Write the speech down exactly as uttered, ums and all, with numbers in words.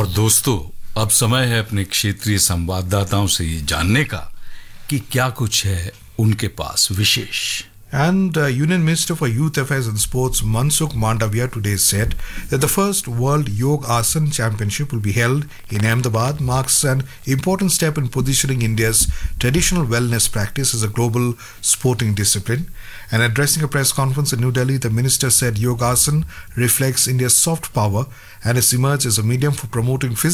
और दोस्तों, अब समय है अपने क्षेत्रीय संवाददाताओं से ये जानने का कि क्या कुछ है उनके पास विशेष। And uh, Union Minister for Youth Affairs and Sports Mansukh Mandavia today said that the first World Yoga Asana Championship will be held in Ahmedabad, marks an important step in positioning India's traditional wellness practice as a global sporting discipline. And addressing a press conference in New Delhi, the minister said Yoga Asana reflects India's soft power and has emerged as a medium for promoting physical